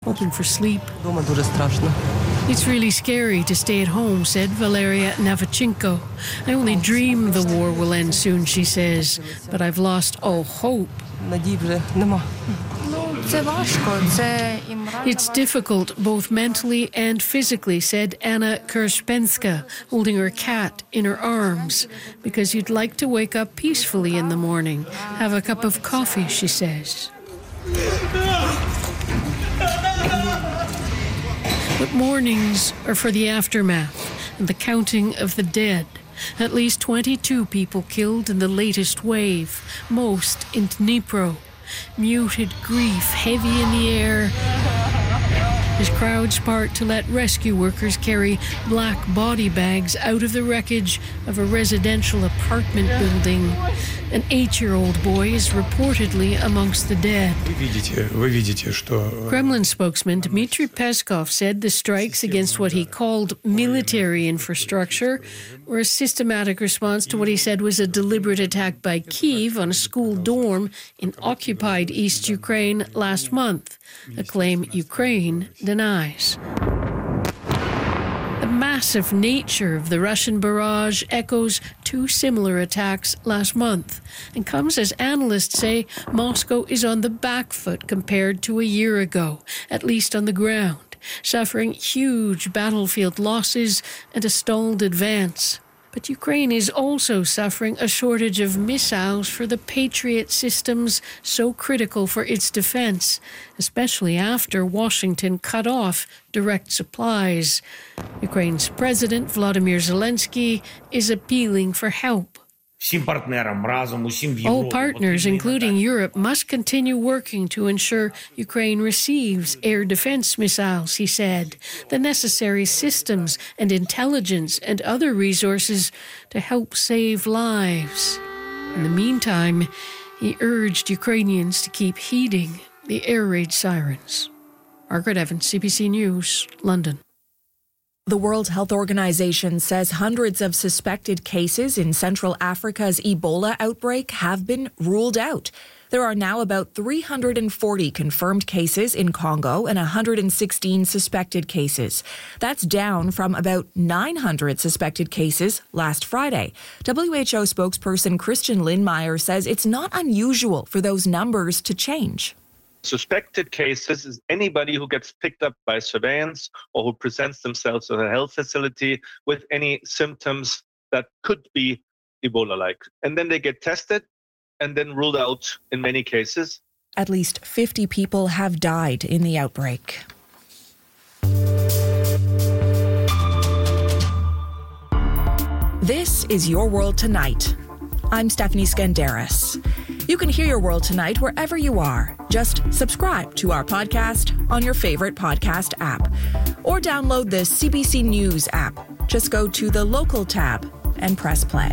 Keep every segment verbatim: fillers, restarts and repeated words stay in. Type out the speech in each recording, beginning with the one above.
hoping for sleep. It's really scary to stay at home, said Valeria Navachenko. I only dream the war will end soon, she says, but I've lost all hope. It's difficult, both mentally and physically, said Anna Kershpenska, holding her cat in her arms, because you'd like to wake up peacefully in the morning, have a cup of coffee, she says. But mornings are for the aftermath and the counting of the dead. At least twenty-two people killed in the latest wave, most in Dnipro. Muted grief heavy in the air as crowds part to let rescue workers carry black body bags out of the wreckage of a residential apartment building. An eight-year-old boy is reportedly amongst the dead. Kremlin spokesman Dmitry Peskov said the strikes against what he called military infrastructure were a systematic response to what he said was a deliberate attack by Kyiv on a school dorm in occupied East Ukraine last month, a claim Ukraine denies. The massive nature of the Russian barrage echoes two similar attacks last month and comes as analysts say Moscow is on the back foot compared to a year ago, at least on the ground, suffering huge battlefield losses and a stalled advance. But Ukraine is also suffering a shortage of missiles for the Patriot systems so critical for its defense, especially after Washington cut off direct supplies. Ukraine's President Volodymyr Zelensky is appealing for help. All partners, including Europe, must continue working to ensure Ukraine receives air defense missiles, he said, the necessary systems and intelligence and other resources to help save lives. In the meantime, he urged Ukrainians to keep heeding the air raid sirens. Margaret Evans, C B C News, London. The World Health Organization says hundreds of suspected cases in Central Africa's Ebola outbreak have been ruled out. There are now about three hundred forty confirmed cases in Congo and one hundred sixteen suspected cases. That's down from about nine hundred suspected cases last Friday. W H O spokesperson Christian Lindmeier says it's not unusual for those numbers to change. Suspected cases is anybody who gets picked up by surveillance or who presents themselves at a health facility with any symptoms that could be Ebola-like. And then they get tested and then ruled out in many cases. At least fifty people have died in the outbreak. This is Your World Tonight. I'm Stephanie Skandaris. You can hear Your World Tonight wherever you are. Just subscribe to our podcast on your favorite podcast app or download the C B C News app. Just go to the local tab and press play.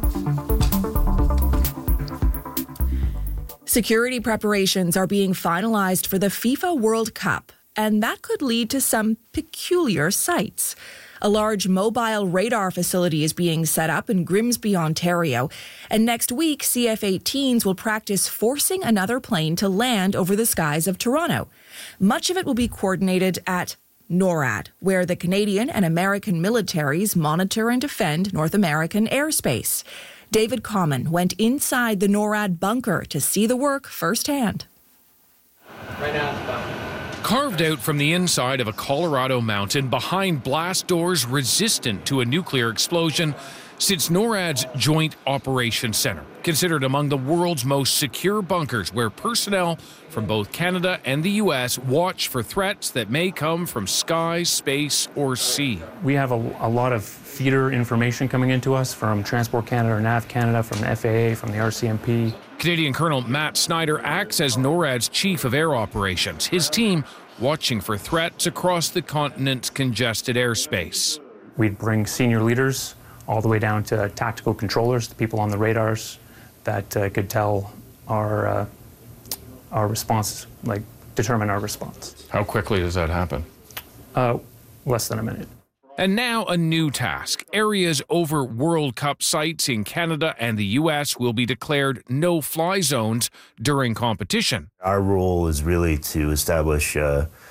Security preparations are being finalized for the FIFA World Cup, and that could lead to some peculiar sights. A large mobile radar facility is being set up in Grimsby, Ontario. And next week, C F eighteens will practice forcing another plane to land over the skies of Toronto. Much of it will be coordinated at NORAD, where the Canadian and American militaries monitor and defend North American airspace. David Common went inside the NORAD bunker to see the work firsthand. Right now it's done. Carved out from the inside of a Colorado mountain behind blast doors resistant to a nuclear explosion sits NORAD's Joint Operations Center, considered among the world's most secure bunkers where personnel from both Canada and the U S watch for threats that may come from sky, space, or sea. We have a, a lot of feeder information coming into us from Transport Canada or Nav Canada, from the F A A, from the R C M P. Canadian Colonel Matt Snyder acts as NORAD's Chief of Air Operations, his team watching for threats across the continent's congested airspace. We'd bring senior leaders all the way down to tactical controllers, the people on the radars that uh, could tell our, uh, our response, like determine our response. How quickly does that happen? Uh, less than a minute. And now a new task. Areas over World Cup sites in Canada and the U S will be declared no-fly zones during competition. Our role is really to establish uh,